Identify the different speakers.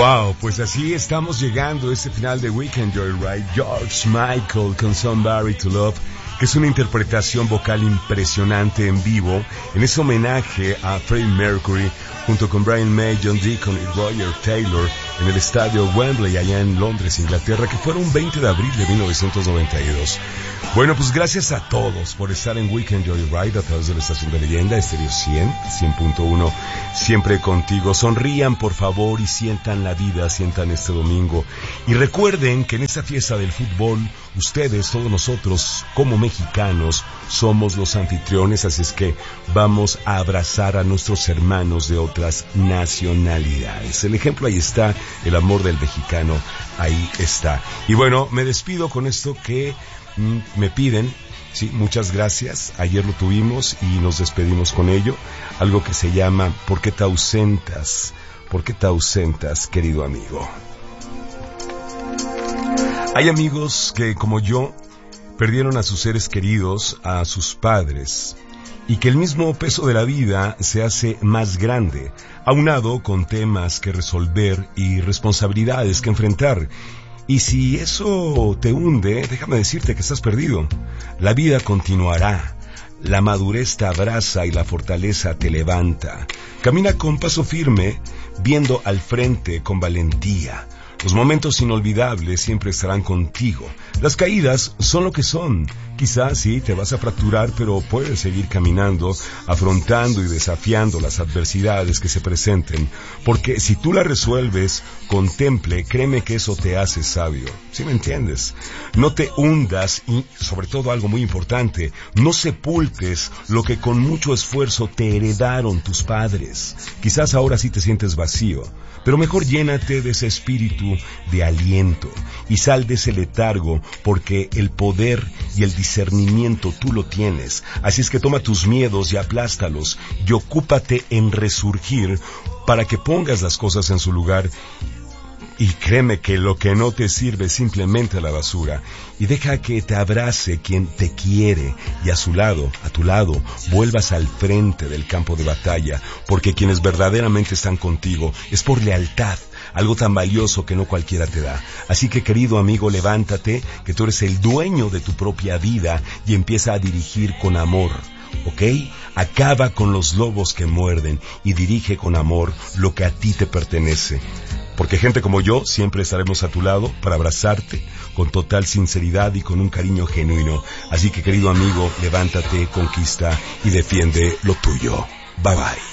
Speaker 1: Wow, pues así estamos llegando a este final de Weekend Joyride. George Michael con Somebody to Love, que es una interpretación vocal impresionante en vivo, en ese homenaje a Freddie Mercury, junto con Brian May, John Deacon y Roger Taylor, en el estadio Wembley, allá en Londres, Inglaterra, que fueron 20 de abril de 1992. Bueno, pues gracias a todos por estar en Weekend Joyride a través de la estación de Leyenda, Estéreo 100.1, siempre contigo. Sonrían, por favor, y sientan la vida, sientan este domingo. Y recuerden que en esta fiesta del fútbol, ustedes, todos nosotros, como mexicanos, somos los anfitriones, así es que vamos a abrazar a nuestros hermanos de otras nacionalidades. El ejemplo ahí está, el amor del mexicano, ahí está. Y bueno, me despido con esto que me piden. Sí, muchas gracias. Ayer lo tuvimos y nos despedimos con ello. Algo que se llama ¿Por qué te ausentas? ¿Por qué te ausentas, querido amigo? Hay amigos que, como yo, perdieron a sus seres queridos, a sus padres, y que el mismo peso de la vida se hace más grande, aunado con temas que resolver y responsabilidades que enfrentar. Y si eso te hunde, déjame decirte que estás perdido. La vida continuará. La madurez te abraza y la fortaleza te levanta. Camina con paso firme, viendo al frente con valentía. Los momentos inolvidables siempre estarán contigo. Las caídas son lo que son. Quizás sí, te vas a fracturar, pero puedes seguir caminando, afrontando y desafiando las adversidades que se presenten. Porque si tú las resuelves con temple, créeme que eso te hace sabio. ¿Sí me entiendes? No te hundas y, sobre todo, algo muy importante, no sepultes lo que con mucho esfuerzo te heredaron tus padres. Quizás ahora sí te sientes vacío, pero mejor llénate de ese espíritu de aliento y sal de ese letargo, porque el poder y el discernimiento tú lo tienes. Así es que toma tus miedos y aplástalos y ocúpate en resurgir para que pongas las cosas en su lugar. Y créeme que lo que no te sirve es simplemente a la basura. Y deja que te abrace quien te quiere y a tu lado, vuelvas al frente del campo de batalla, porque quienes verdaderamente están contigo es por lealtad, algo tan valioso que no cualquiera te da. Así que, querido amigo, levántate, que tú eres el dueño de tu propia vida y empieza a dirigir con amor. ¿Ok? Acaba con los lobos que muerden y dirige con amor lo que a ti te pertenece. Porque gente como yo siempre estaremos a tu lado para abrazarte con total sinceridad y con un cariño genuino. Así que, querido amigo, levántate, conquista y defiende lo tuyo. Bye bye.